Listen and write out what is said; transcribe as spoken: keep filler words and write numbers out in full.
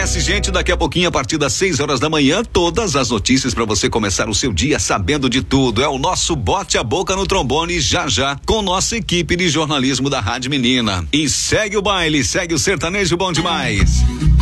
esquece, gente, daqui a pouquinho, a partir das seis horas da manhã, todas as notícias para você começar o seu dia sabendo de tudo. É o nosso Bote a Boca no Trombone, já já, com nossa equipe de jornalismo da Rádio Menina. E segue o baile, segue o sertanejo bom demais.